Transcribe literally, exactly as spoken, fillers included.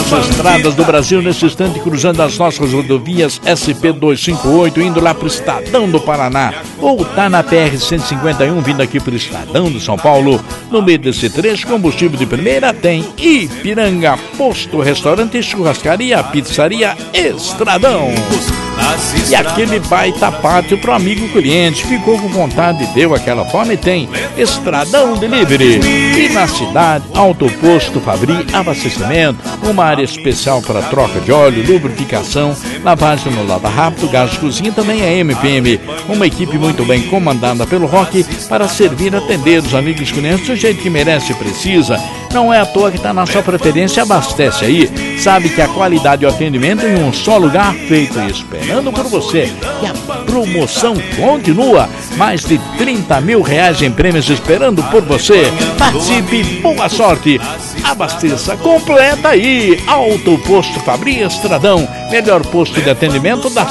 nas estradas do Brasil, nesse instante cruzando as nossas rodovias S P duzentos e cinquenta e oito, indo lá para o Estadão do Paraná, ou tá na P R cento e cinquenta e um, vindo aqui para o Estadão de São Paulo. No meio desse trecho, combustível de primeira tem Ipiranga, posto, restaurante, churrascaria, pizzaria, Estradão. E aquele baita pátio pro amigo cliente, ficou com vontade, deu aquela fome, tem Estradão Delivery. E na cidade, autoposto Fabri, abastecimento, uma área especial para troca de óleo, lubrificação, lavagem no lava rápido, gás de cozinha, também é M P M. Uma equipe muito bem comandada pelo Rock para servir e atender os amigos clientes do jeito que merece e precisa. Não é à toa que está na sua preferência, abastece aí. Sabe que a qualidade e o atendimento em um só lugar, feito e esperando por você. E a promoção continua. Mais de trinta mil reais em prêmios esperando por você. Participe, boa sorte. Abasteça, completa aí. Alto Posto Fabri Estradão. Melhor posto de atendimento da